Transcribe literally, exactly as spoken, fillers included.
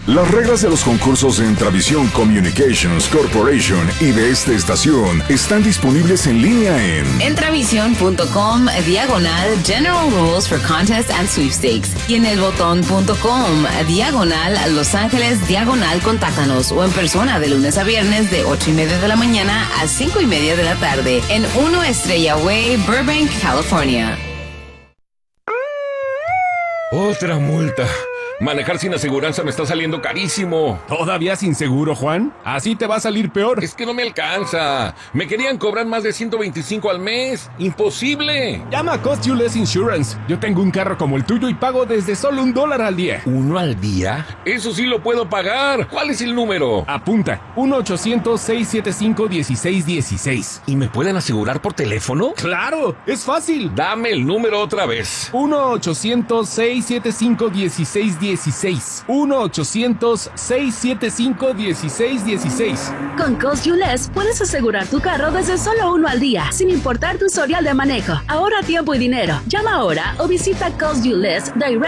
Las reglas de los concursos de Entravisión Communications Corporation y de esta estación están disponibles en línea en Entravision.com diagonal General Rules for Contests and Sweepstakes y en elbotón.com diagonal Los Ángeles diagonal Contáctanos o en persona de lunes a viernes de ocho y media de la mañana a cinco y media de la tarde en uno Estrella Way, Burbank, California. Otra multa. Manejar sin aseguranza me está saliendo carísimo. ¿Todavía sin seguro, Juan? Así te va a salir peor. Es que no me alcanza. Me querían cobrar más de ciento veinticinco al mes. ¡Imposible! Llama a Cost You Less Insurance. Yo tengo un carro como el tuyo y pago desde solo un dólar al día. ¿Uno al día? Eso sí lo puedo pagar. ¿Cuál es el número? Apunta. uno ochocientos, seiscientos setenta y cinco, dieciséis dieciséis. ¿Y me pueden asegurar por teléfono? ¡Claro! ¡Es fácil! Dame el número otra vez. uno ochocientos, seiscientos setenta y cinco, dieciséis dieciséis. uno ochocientos, seiscientos setenta y cinco, dieciséis dieciséis. Con Cost You Less puedes asegurar tu carro desde solo uno al día, sin importar tu historial de manejo. Ahorra tiempo y dinero. Llama ahora o visita Cost You Less Direct